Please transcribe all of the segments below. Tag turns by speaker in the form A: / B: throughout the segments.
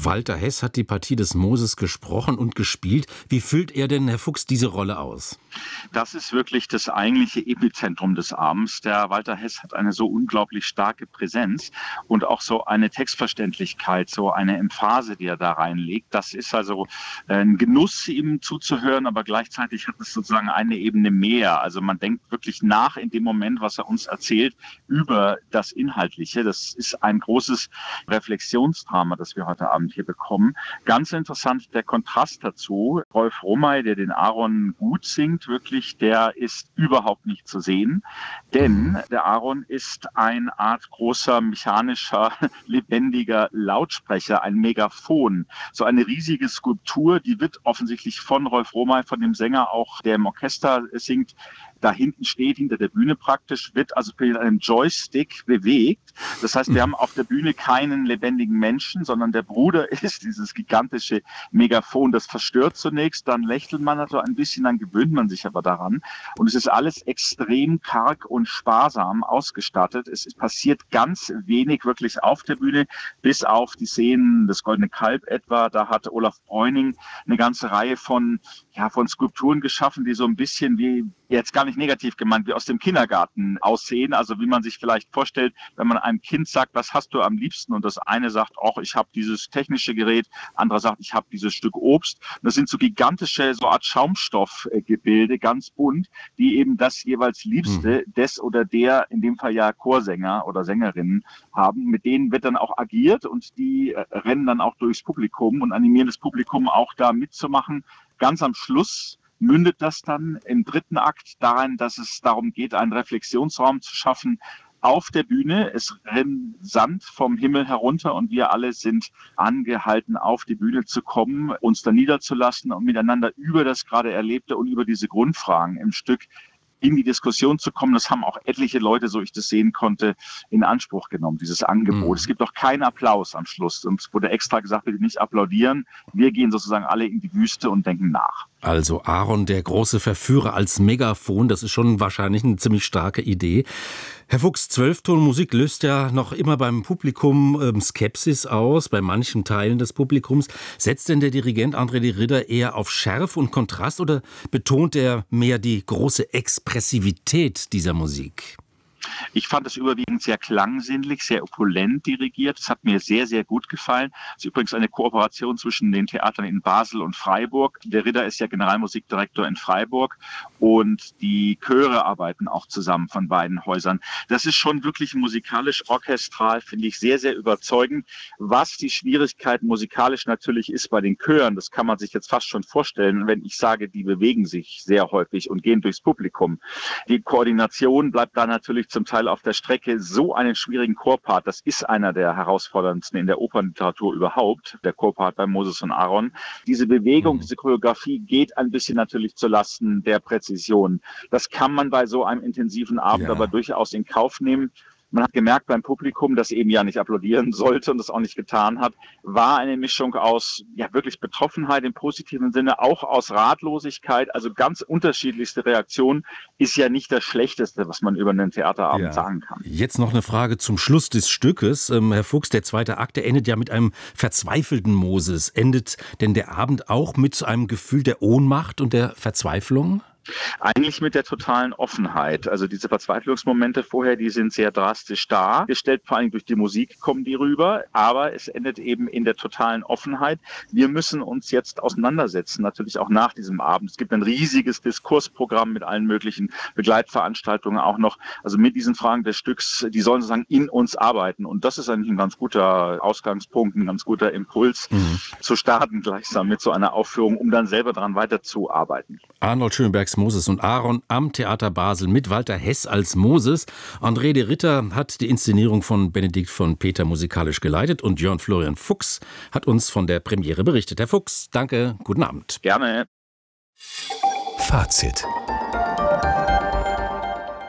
A: Walter Heß hat die Partie des Moses gesprochen und gespielt. Wie füllt er denn, Herr Fuchs, diese Rolle aus?
B: Das ist wirklich das eigentliche Epizentrum des Abends. Der Walter Heß hat eine so unglaublich starke Präsenz und auch so eine Textverständlichkeit, so eine Emphase, die er da reinlegt. Das ist also ein Genuss, ihm zuzuhören, aber gleichzeitig hat es sozusagen eine Ebene mehr. Also man denkt wirklich nach in dem Moment, was er uns erzählt, über das Inhaltliche. Das ist ein großes Reflexionsdrama, das wir heute Abend hier bekommen. Ganz interessant der Kontrast dazu. Rolf Romay, der den Aaron gut singt, wirklich, der ist überhaupt nicht zu sehen, denn der Aaron ist eine Art großer, mechanischer, lebendiger Lautsprecher, ein Megafon. So eine riesige Skulptur, die wird offensichtlich von Rolf Romay, von dem Sänger auch, der im Orchester singt, da hinten steht, hinter der Bühne praktisch, wird also mit einem Joystick bewegt. Das heißt, wir haben auf der Bühne keinen lebendigen Menschen, sondern der Bruder ist dieses gigantische Megafon. Das verstört zunächst, dann lächelt man so ein bisschen, dann gewöhnt man sich aber daran. Und es ist alles extrem karg und sparsam ausgestattet. Es passiert ganz wenig wirklich auf der Bühne, bis auf die Szenen des Goldene Kalb etwa. Da hat Olaf Bräuning eine ganze Reihe von Skulpturen geschaffen, die so ein bisschen wie, jetzt gar nicht negativ gemeint, wie aus dem Kindergarten aussehen. Also wie man sich vielleicht vorstellt, wenn man einem Kind sagt, was hast du am liebsten? Und das eine sagt, ach, ich habe dieses technische Gerät, andere sagt, ich habe dieses Stück Obst. Und das sind so gigantische, so Art Schaumstoffgebilde, ganz bunt, die eben das jeweils Liebste des oder der, in dem Fall ja Chorsänger oder Sängerinnen haben. Mit denen wird dann auch agiert und die rennen dann auch durchs Publikum und animieren das Publikum auch da mitzumachen. Ganz am Schluss mündet das dann im dritten Akt darin, dass es darum geht, einen Reflexionsraum zu schaffen auf der Bühne. Es rennt Sand vom Himmel herunter und wir alle sind angehalten, auf die Bühne zu kommen, uns da niederzulassen und miteinander über das gerade Erlebte und über diese Grundfragen im Stück in die Diskussion zu kommen. Das haben auch etliche Leute, so ich das sehen konnte, in Anspruch genommen, dieses Angebot. Es gibt auch keinen Applaus am Schluss. Und es wurde extra gesagt, bitte nicht applaudieren. Wir gehen sozusagen alle in die Wüste und denken nach.
A: Also Aaron, der große Verführer als Megafon, das ist schon wahrscheinlich eine ziemlich starke Idee. Herr Fuchs, Zwölftonmusik löst ja noch immer beim Publikum Skepsis aus, bei manchen Teilen des Publikums. Setzt denn der Dirigent André de Ridder eher auf Schärfe und Kontrast oder betont er mehr die große Expressivität dieser Musik?
B: Ich fand es überwiegend sehr klangsinnlich, sehr opulent dirigiert. Es hat mir sehr, sehr gut gefallen. Es ist übrigens eine Kooperation zwischen den Theatern in Basel und Freiburg. Der Ridder ist ja Generalmusikdirektor in Freiburg und die Chöre arbeiten auch zusammen von beiden Häusern. Das ist schon wirklich musikalisch, orchestral, finde ich sehr, sehr überzeugend. Was die Schwierigkeit musikalisch natürlich ist bei den Chören, das kann man sich jetzt fast schon vorstellen, wenn ich sage, die bewegen sich sehr häufig und gehen durchs Publikum. Die Koordination bleibt da natürlich zum Teil auf der Strecke. So einen schwierigen Chorpart, das ist einer der herausforderndsten in der Operntiteratur überhaupt, der Chorpart bei Moses und Aaron. Diese Bewegung, diese Choreografie geht ein bisschen natürlich zulasten der Präzision. Das kann man bei so einem intensiven Abend aber durchaus in Kauf nehmen. Man hat gemerkt beim Publikum, das eben ja nicht applaudieren sollte und das auch nicht getan hat, war eine Mischung aus wirklich Betroffenheit im positiven Sinne, auch aus Ratlosigkeit, also ganz unterschiedlichste Reaktionen, ist ja nicht das Schlechteste, was man über einen Theaterabend sagen kann.
A: Jetzt noch eine Frage zum Schluss des Stückes. Herr Fuchs, der zweite Akt, der endet ja mit einem verzweifelten Moses. Endet denn der Abend auch mit einem Gefühl der Ohnmacht und der Verzweiflung?
B: Eigentlich mit der totalen Offenheit. Also diese Verzweiflungsmomente vorher, die sind sehr drastisch dargestellt, vor allem durch die Musik kommen die rüber, aber es endet eben in der totalen Offenheit. Wir müssen uns jetzt auseinandersetzen, natürlich auch nach diesem Abend. Es gibt ein riesiges Diskursprogramm mit allen möglichen Begleitveranstaltungen auch noch, also mit diesen Fragen des Stücks, die sollen sozusagen in uns arbeiten und das ist eigentlich ein ganz guter Ausgangspunkt, ein ganz guter Impuls zu starten gleichsam mit so einer Aufführung, um dann selber daran weiterzuarbeiten.
A: Arnold Schönbergs Moses und Aaron am Theater Basel mit Walter Heß als Moses. André de Ridder hat die Inszenierung von Benedikt von Peter musikalisch geleitet und Jörn Florian Fuchs hat uns von der Premiere berichtet. Herr Fuchs, danke, guten Abend.
B: Gerne.
C: Fazit.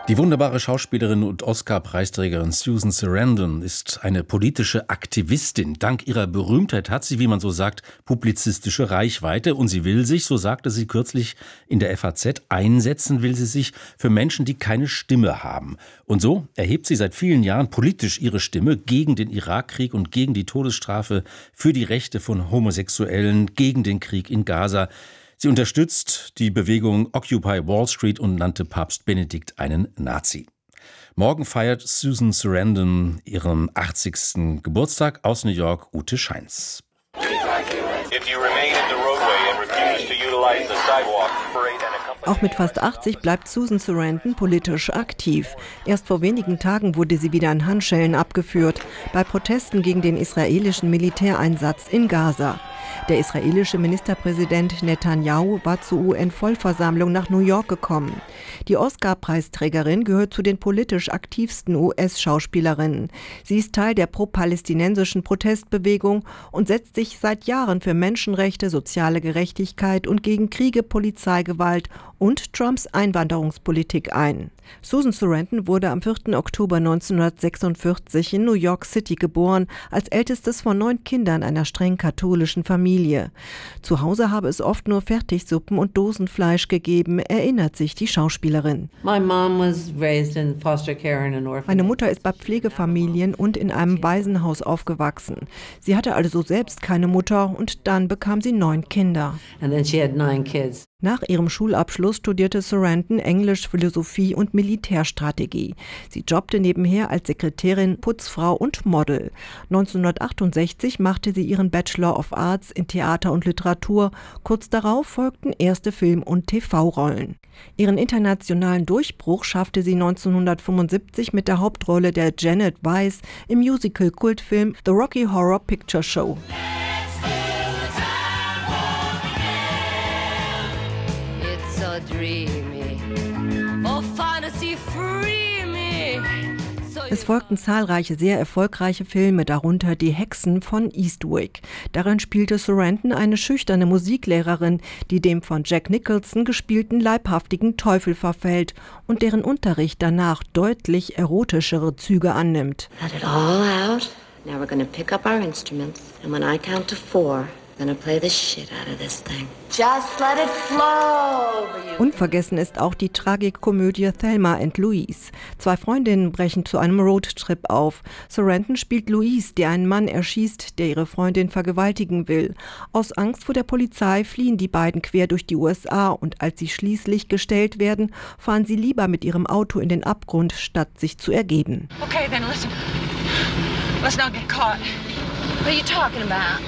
A: Die wunderbare Schauspielerin und Oscar-Preisträgerin Susan Sarandon ist eine politische Aktivistin. Dank ihrer Berühmtheit hat sie, wie man so sagt, publizistische Reichweite. Und sie will sich, so sagte sie kürzlich in der FAZ, einsetzen will sie sich für Menschen, die keine Stimme haben. Und so erhebt sie seit vielen Jahren politisch ihre Stimme gegen den Irakkrieg und gegen die Todesstrafe, für die Rechte von Homosexuellen, gegen den Krieg in Gaza. Sie unterstützt die Bewegung Occupy Wall Street und nannte Papst Benedikt einen Nazi. Morgen feiert Susan Sarandon ihren 80. Geburtstag. Aus New York, Ute Scheins.
C: Auch mit fast 80 bleibt Susan Sarandon politisch aktiv. Erst vor wenigen Tagen wurde sie wieder in Handschellen abgeführt, bei Protesten gegen den israelischen Militäreinsatz in Gaza. Der israelische Ministerpräsident Netanyahu war zur UN-Vollversammlung nach New York gekommen. Die Oscar-Preisträgerin gehört zu den politisch aktivsten US-Schauspielerinnen. Sie ist Teil der pro-palästinensischen Protestbewegung und setzt sich seit Jahren für Menschenrechte, soziale Gerechtigkeit und gegen Kriege, Polizeigewalt und Trumps Einwanderungspolitik ein. Susan Sarandon wurde am 4. Oktober 1946 in New York City geboren, als ältestes von 9 Kindern einer streng katholischen Familie. Zu Hause habe es oft nur Fertigsuppen und Dosenfleisch gegeben, erinnert sich die Schauspielerin. Meine Mutter ist bei Pflegefamilien und in einem Waisenhaus aufgewachsen. Sie hatte also selbst keine Mutter und dann bekam sie 9 Kinder. Nach ihrem Schulabschluss studierte Sarandon Englisch, Philosophie und Militärstrategie. Sie jobbte nebenher als Sekretärin, Putzfrau und Model. 1968 machte sie ihren Bachelor of Arts in Theater und Literatur. Kurz darauf folgten erste Film- und TV-Rollen. Ihren internationalen Durchbruch schaffte sie 1975 mit der Hauptrolle der Janet Weiss im Musical-Kultfilm The Rocky Horror Picture Show. Es folgten zahlreiche sehr erfolgreiche Filme, darunter Die Hexen von Eastwick. Darin spielte Sarandon eine schüchterne Musiklehrerin, die dem von Jack Nicholson gespielten leibhaftigen Teufel verfällt und deren Unterricht danach deutlich erotischere Züge annimmt.
D: Let it all out. Now we're gonna pick up our instruments, and when I count to 4, gonna play the shit out of this thing. Just let it flow.
C: Unvergessen ist auch die Tragikkomödie Thelma and Louise. 2 Freundinnen brechen zu einem Roadtrip auf. Sarandon spielt Louise, die einen Mann erschießt, der ihre Freundin vergewaltigen will. Aus Angst vor der Polizei fliehen die beiden quer durch die USA und als sie schließlich gestellt werden, fahren sie lieber mit ihrem Auto in den Abgrund, statt sich zu ergeben.
E: Okay, then listen. Let's not get caught.
D: What are you talking about?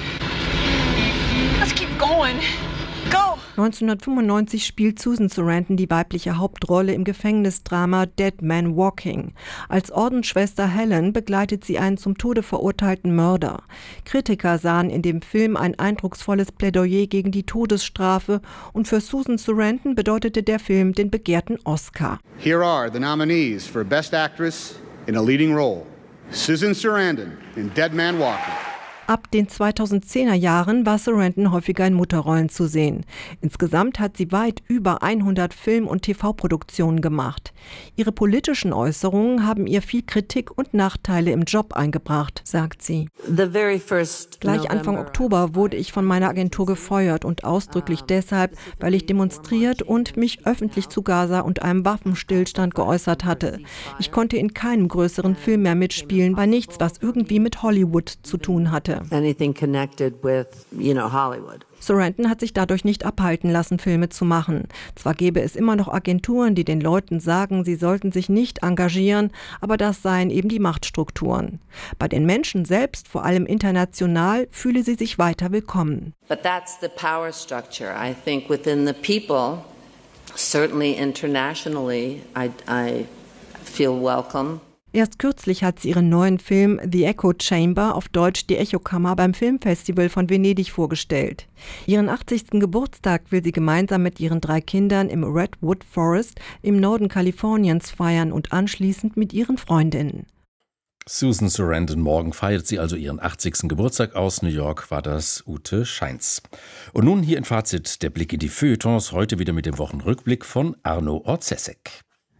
E: Let's keep going. Go!
C: 1995 spielt Susan Sarandon die weibliche Hauptrolle im Gefängnisdrama Dead Man Walking. Als Ordensschwester Helen begleitet sie einen zum Tode verurteilten Mörder. Kritiker sahen in dem Film ein eindrucksvolles Plädoyer gegen die Todesstrafe und für Susan Sarandon bedeutete der Film den begehrten Oscar.
F: Here are the nominees for Best Actress in a Leading Role. Susan Sarandon in Dead Man Walking.
C: Ab den 2010er Jahren war Sarandon häufiger in Mutterrollen zu sehen. Insgesamt hat sie weit über 100 Film- und TV-Produktionen gemacht. Ihre politischen Äußerungen haben ihr viel Kritik und Nachteile im Job eingebracht, sagt sie. Gleich Anfang Oktober wurde ich von meiner Agentur gefeuert und ausdrücklich deshalb, weil ich demonstriert und mich öffentlich zu Gaza und einem Waffenstillstand geäußert hatte. Ich konnte in keinem größeren Film mehr mitspielen, bei nichts, was irgendwie mit Hollywood zu tun hatte.
D: Anything connected with, Hollywood.
C: Sarandon hat sich dadurch nicht abhalten lassen, Filme zu machen. Zwar gäbe es immer noch Agenturen, die den Leuten sagen, sie sollten sich nicht engagieren, aber das seien eben die Machtstrukturen. Bei den Menschen selbst, vor allem international, fühle sie sich weiter willkommen.
D: But that's the power structure. I think within the people, certainly internationally, I feel welcome.
C: Erst kürzlich hat sie ihren neuen Film The Echo Chamber, auf Deutsch Die Echokammer, beim Filmfestival von Venedig vorgestellt. Ihren 80. Geburtstag will sie gemeinsam mit ihren 3 Kindern im Redwood Forest im Norden Kaliforniens feiern und anschließend mit ihren Freundinnen.
A: Susan Sarandon, morgen feiert sie also ihren 80. Geburtstag. Aus New York war das Ute Scheins. Und nun hier im Fazit der Blick in die Feuilletons, heute wieder mit dem Wochenrückblick von Arno Orzesek.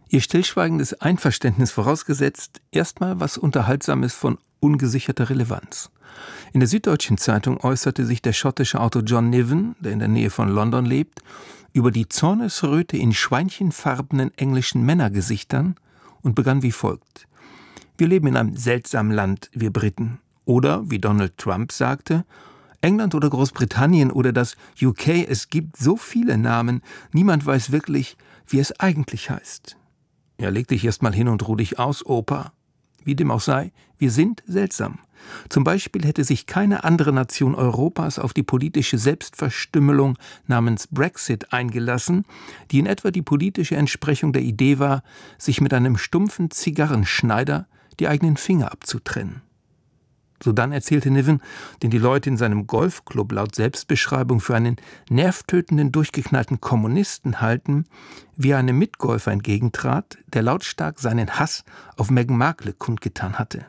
G: Ihr stillschweigendes Einverständnis vorausgesetzt, erstmal was Unterhaltsames von ungesicherter Relevanz. In der Süddeutschen Zeitung äußerte sich der schottische Autor John Niven, der in der Nähe von London lebt, über die Zornesröte in schweinchenfarbenen englischen Männergesichtern und begann wie folgt: Wir leben in einem seltsamen Land, wir Briten. Oder, wie Donald Trump sagte, England oder Großbritannien oder das UK, es gibt so viele Namen, niemand weiß wirklich, wie es eigentlich heißt. Ja, leg dich erst mal hin und ruh dich aus, Opa. Wie dem auch sei, wir sind seltsam. Zum Beispiel hätte sich keine andere Nation Europas auf die politische Selbstverstümmelung namens Brexit eingelassen, die in etwa die politische Entsprechung der Idee war, sich mit einem stumpfen Zigarrenschneider die eigenen Finger abzutrennen. Sodann erzählte Niven, den die Leute in seinem Golfclub laut Selbstbeschreibung für einen nervtötenden, durchgeknallten Kommunisten halten, wie er einem Mitgolfer entgegentrat, der lautstark seinen Hass auf Meghan Markle kundgetan hatte.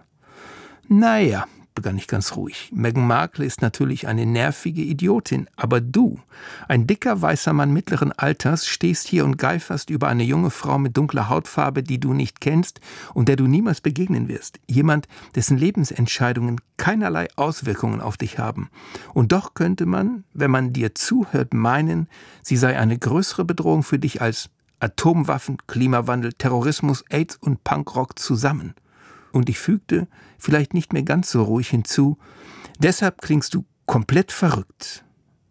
G: Naja, begann ich ganz ruhig, Meghan Markle ist natürlich eine nervige Idiotin, aber du, ein dicker weißer Mann mittleren Alters, stehst hier und geiferst über eine junge Frau mit dunkler Hautfarbe, die du nicht kennst und der du niemals begegnen wirst. Jemand, dessen Lebensentscheidungen keinerlei Auswirkungen auf dich haben. Und doch könnte man, wenn man dir zuhört, meinen, sie sei eine größere Bedrohung für dich als Atomwaffen, Klimawandel, Terrorismus, AIDS und Punkrock zusammen. Und ich fügte, vielleicht nicht mehr ganz so ruhig hinzu, deshalb klingst du komplett verrückt.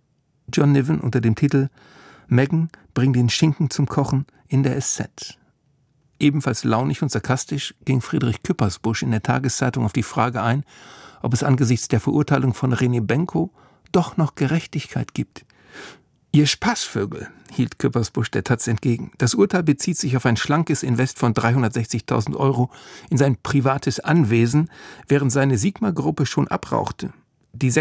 G: John Niven unter dem Titel Meghan bringt den Schinken zum Kochen in der SZ. Ebenfalls launig und sarkastisch ging Friedrich Küppersbusch in der Tageszeitung auf die Frage ein, ob es angesichts der Verurteilung von René Benko doch noch Gerechtigkeit gibt. Ihr Spaßvögel, hielt Küppersbusch der Taz entgegen. Das Urteil bezieht sich auf ein schlankes Invest von 360.000 € in sein privates Anwesen, während seine Sigma-Gruppe schon abrauchte. Die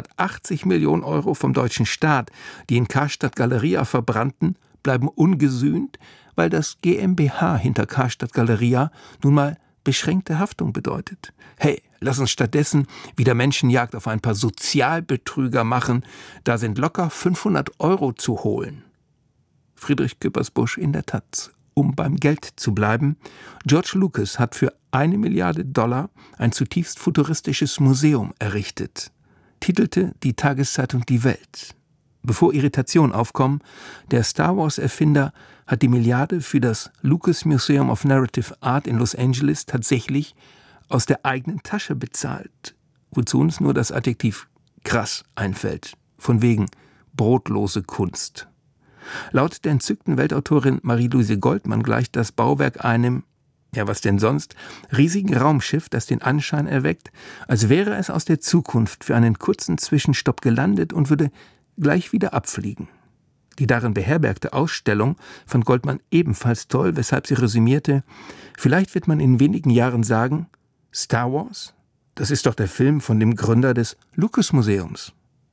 G: 680 Millionen € vom deutschen Staat, die in Karstadt Galeria verbrannten, bleiben ungesühnt, weil das GmbH hinter Karstadt Galeria nun mal beschränkte Haftung bedeutet. Hey, lass uns stattdessen wieder Menschenjagd auf ein paar Sozialbetrüger machen, da sind locker 500 € zu holen. Friedrich Küppersbusch in der Taz. Um beim Geld zu bleiben, George Lucas hat für $1 Milliarde ein zutiefst futuristisches Museum errichtet, titelte die Tageszeitung Die Welt. Bevor Irritationen aufkommen, der Star-Wars-Erfinder hat die Milliarde für das Lucas Museum of Narrative Art in Los Angeles tatsächlich aus der eigenen Tasche bezahlt, wozu uns nur das Adjektiv krass einfällt, von wegen brotlose Kunst. Laut der entzückten Weltautorin Marie-Louise Goldmann gleicht das Bauwerk einem, ja was denn sonst, riesigen Raumschiff, das den Anschein erweckt, als wäre es aus der Zukunft für einen kurzen Zwischenstopp gelandet und würde gleich wieder abfliegen. Die darin beherbergte Ausstellung fand Goldmann ebenfalls toll, weshalb sie resümierte: Vielleicht wird man in wenigen Jahren sagen, Star Wars? Das ist doch der Film von dem Gründer des Lucas-Museums.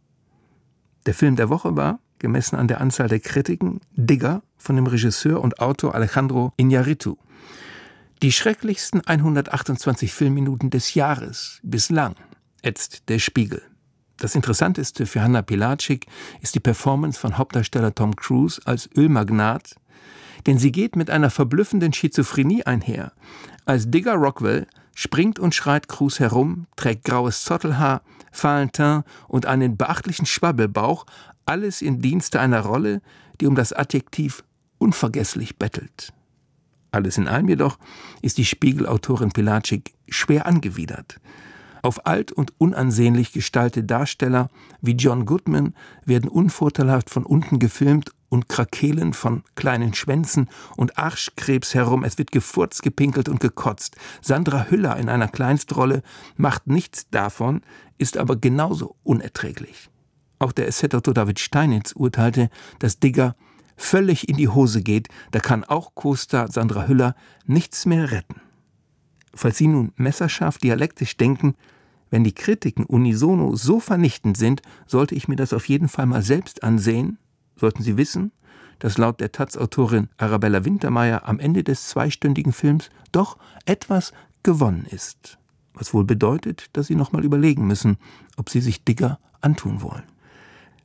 G: Der Film der Woche war, gemessen an der Anzahl der Kritiken, Digger von dem Regisseur und Autor Alejandro Iñárritu. Die schrecklichsten 128 Filmminuten des Jahres bislang, ätzt der Spiegel. Das Interessanteste für Hannah Pilatschik ist die Performance von Hauptdarsteller Tom Cruise als Ölmagnat, denn sie geht mit einer verblüffenden Schizophrenie einher. Als Digger Rockwell springt und schreit Cruise herum, trägt graues Zottelhaar, fahlen Teint und einen beachtlichen Schwabbelbauch, alles im Dienste einer Rolle, die um das Adjektiv unvergesslich bettelt. Alles in allem jedoch ist die Spiegelautorin Pilatschik schwer angewidert. Auf alt und unansehnlich gestaltete Darsteller wie John Goodman werden unvorteilhaft von unten gefilmt und krakeelen von kleinen Schwänzen und Arschkrebs herum. Es wird gefurzt, gepinkelt und gekotzt. Sandra Hüller in einer Kleinstrolle macht nichts davon, ist aber genauso unerträglich. Auch der SZ-Autor David Steinitz urteilte, dass Digger völlig in die Hose geht, da kann auch Co-Star Sandra Hüller nichts mehr retten. Falls Sie nun messerscharf dialektisch denken, wenn die Kritiken unisono so vernichtend sind, sollte ich mir das auf jeden Fall mal selbst ansehen, sollten Sie wissen, dass laut der Taz-Autorin Arabella Wintermeyer am Ende des zweistündigen Films doch etwas gewonnen ist. Was wohl bedeutet, dass Sie nochmal überlegen müssen, ob Sie sich Digger antun wollen.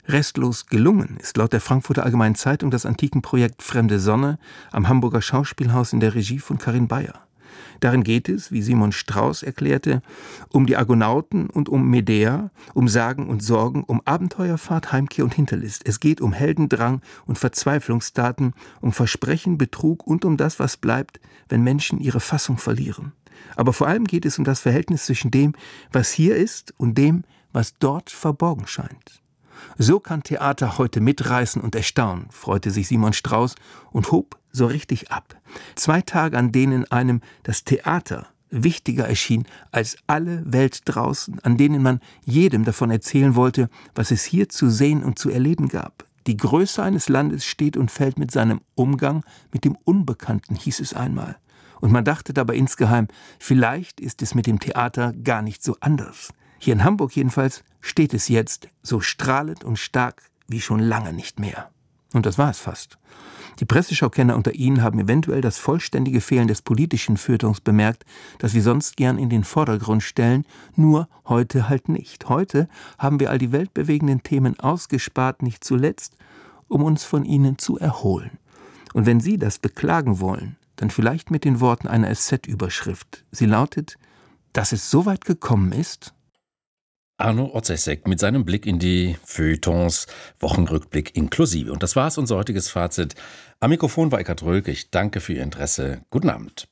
G: Restlos gelungen ist laut der Frankfurter Allgemeinen Zeitung das Antikenprojekt Fremde Sonne am Hamburger Schauspielhaus in der Regie von Karin Beyer. Darin geht es, wie Simon Strauß erklärte, um die Argonauten und um Medea, um Sagen und Sorgen, um Abenteuerfahrt, Heimkehr und Hinterlist. Es geht um Heldendrang und Verzweiflungstaten, um Versprechen, Betrug und um das, was bleibt, wenn Menschen ihre Fassung verlieren. Aber vor allem geht es um das Verhältnis zwischen dem, was hier ist, und dem, was dort verborgen scheint. So kann Theater heute mitreißen und erstaunen, freute sich Simon Strauß und hob so richtig ab. 2 Tage, an denen einem das Theater wichtiger erschien als alle Welt draußen, an denen man jedem davon erzählen wollte, was es hier zu sehen und zu erleben gab. Die Größe eines Landes steht und fällt mit seinem Umgang mit dem Unbekannten, hieß es einmal. Und man dachte dabei insgeheim, vielleicht ist es mit dem Theater gar nicht so anders. Hier in Hamburg jedenfalls steht es jetzt so strahlend und stark wie schon lange nicht mehr. Und das war es fast. Die Presseschaukenner unter Ihnen haben eventuell das vollständige Fehlen des politischen Feuilletons bemerkt, das wir sonst gern in den Vordergrund stellen, nur heute halt nicht. Heute haben wir all die weltbewegenden Themen ausgespart, nicht zuletzt, um uns von ihnen zu erholen. Und wenn Sie das beklagen wollen, dann vielleicht mit den Worten einer SZ-Überschrift. Sie lautet, dass es so weit gekommen ist.
A: Arno Otzesek mit seinem Blick in die Feuilletons, Wochenrückblick inklusive. Und das war's, unser heutiges Fazit. Am Mikrofon war Eckhard Rölk. Ich danke für Ihr Interesse. Guten Abend.